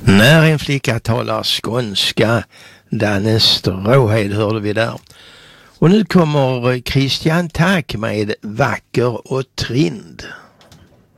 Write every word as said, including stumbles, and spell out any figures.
När en flicka talar skånska, Danne Stråhed hörde vi där. Och nu kommer Christian Tack med Vacker och Trind.